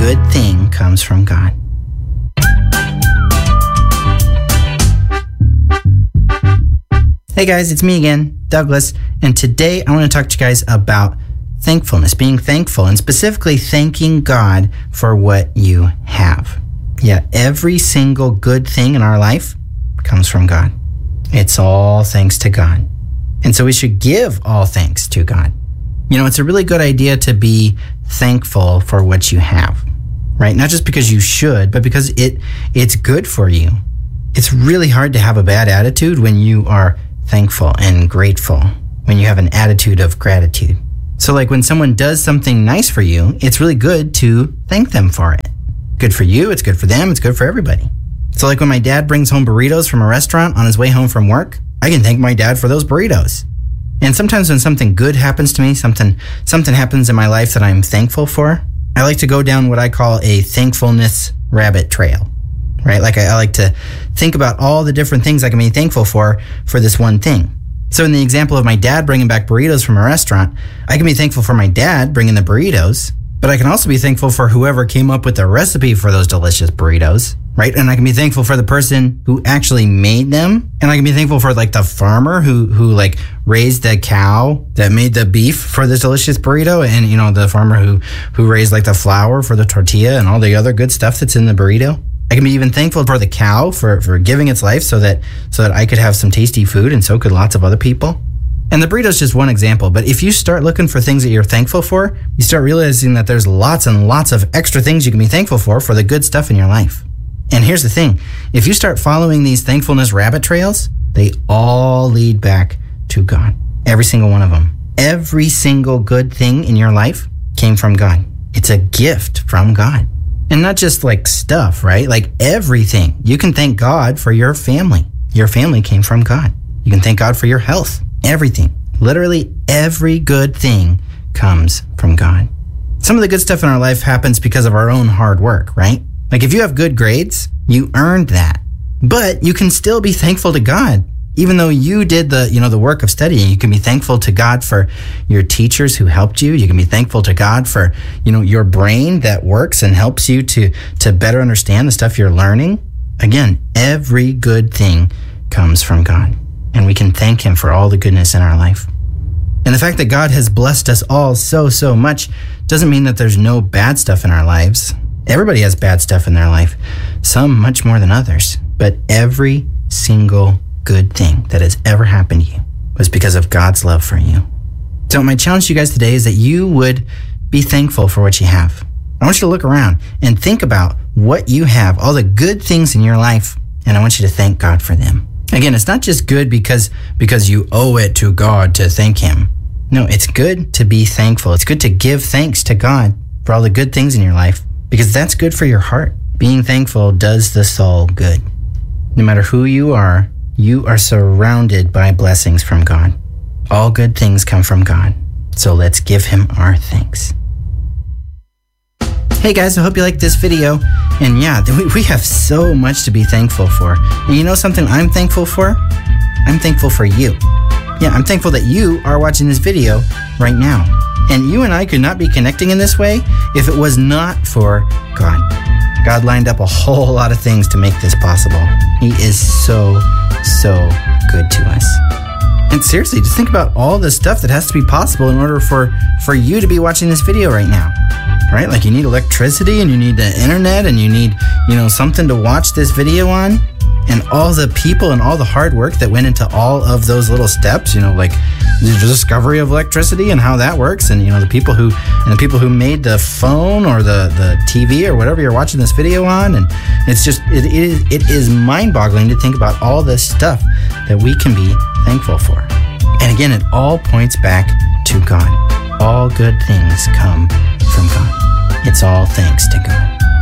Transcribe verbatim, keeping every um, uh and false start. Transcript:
good thing comes from God. Hey guys, it's me again, Douglas, and today I want to talk to you guys about thankfulness, being thankful, and specifically thanking God for what you have. Yeah, every single good thing in our life comes from God. It's all thanks to God. And so we should give all thanks to God. You know, it's a really good idea to be thankful for what you have, right? Not just because you should, but because it it's good for you. It's really hard to have a bad attitude when you are thankful and grateful, when you have an attitude of gratitude. So like when someone does something nice for you, it's really good to thank them for it. Good for you, it's good for them, it's good for everybody. So like when my dad brings home burritos from a restaurant on his way home from work, I can thank my dad for those burritos. And sometimes when something good happens to me, something something happens in my life that I'm thankful for, I like to go down what I call a thankfulness rabbit trail. Right? Like I, I like to think about all the different things I can be thankful for for this one thing. So in the example of my dad bringing back burritos from a restaurant, I can be thankful for my dad bringing the burritos, but I can also be thankful for whoever came up with the recipe for those delicious burritos, right? And I can be thankful for the person who actually made them. And I can be thankful for like the farmer who who like raised the cow that made the beef for this delicious burrito, and you know, the farmer who who raised like the flour for the tortilla and all the other good stuff that's in the burrito. I can be even thankful for the cow for, for giving its life so that so that I could have some tasty food, and so could lots of other people. And the burrito is just one example, but if you start looking for things that you're thankful for, you start realizing that there's lots and lots of extra things you can be thankful for for the good stuff in your life. And here's the thing, if you start following these thankfulness rabbit trails, they all lead back to God. Every single one of them. Every single good thing in your life came from God. It's a gift from God. And not just like stuff, right? Like everything. You can thank God for your family. Your family came from God. You can thank God for your health. Everything. Literally every good thing comes from God. Some of the good stuff in our life happens because of our own hard work, right? Like if you have good grades, you earned that. But you can still be thankful to God. Even though you did the, you know, the work of studying, you can be thankful to God for your teachers who helped you. You can be thankful to God for, you know, your brain that works and helps you to, to better understand the stuff you're learning. Again, every good thing comes from God, and we can thank Him for all the goodness in our life. And the fact that God has blessed us all so, so much doesn't mean that there's no bad stuff in our lives. Everybody has bad stuff in their life, some much more than others, but every single good thing that has ever happened to you was because of God's love for you. So my challenge to you guys today is that you would be thankful for what you have. I want you to look around and think about what you have, all the good things in your life, and I want you to thank God for them. Again, it's not just good because because you owe it to God to thank Him. No, it's good to be thankful. It's good to give thanks to God for all the good things in your life, because that's good for your heart. Being thankful does the soul good. No matter who you are, you are surrounded by blessings from God. All good things come from God. So let's give Him our thanks. Hey guys, I hope you liked this video. And yeah, we have so much to be thankful for. And you know something I'm thankful for? I'm thankful for you. Yeah, I'm thankful that you are watching this video right now. And you and I could not be connecting in this way if it was not for God. God lined up a whole lot of things to make this possible. He is so, so good to us. And seriously, just think about all the stuff that has to be possible in order for, for you to be watching this video right now. Right? Like you need electricity, and you need the internet, and you need, you know, something to watch this video on. And all the people and all the hard work that went into all of those little steps, you know, like the discovery of electricity and how that works, and you know, the people who and the people who made the phone or the, the T V or whatever you're watching this video on. And it's just it is it is mind-boggling to think about all this stuff that we can be thankful for. And again, it all points back to God. All good things come from God. It's all thanks to God.